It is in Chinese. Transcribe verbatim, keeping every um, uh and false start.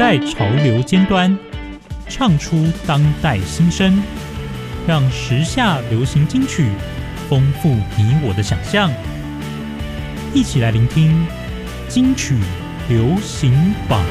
在潮流尖端，唱出当代新声，让时下流行金曲丰富你我的想象。一起来聆听金曲流行榜。